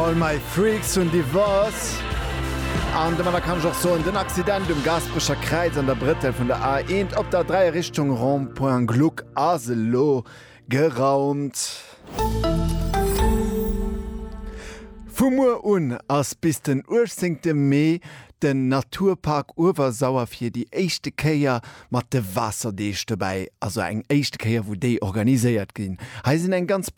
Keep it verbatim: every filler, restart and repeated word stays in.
all my Freaks und Divorce. An dem da kann ich auch so in den Accident im Gasbrischer Kreis an der Britte von der A eins op der drei Richtung Rond-Point Gluck Aselo geraumt. Fumur un ass bis den ursinkte Mai den Naturpark Urversauer fir die echte Käier mat de Wasserdeeg dabei, also eng echte Käier, wo déi organisiert gin. Heisinn eng ganz